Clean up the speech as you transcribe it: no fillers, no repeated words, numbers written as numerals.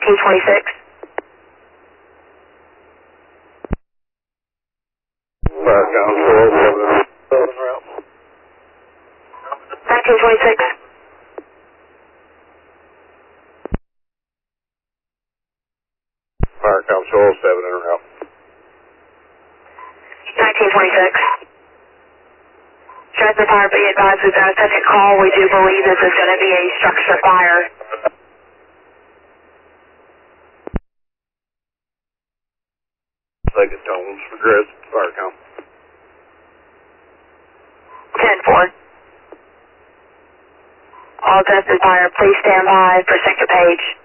1926. Fire Council 7 route. 1926. Fire Council 7 en route. 1926. Transmit fire, be advised we've got a second call. We do believe this is going to be a structure fire. Second tones, progress, fire council. 10-4. All transmit fire, please stand by for second page.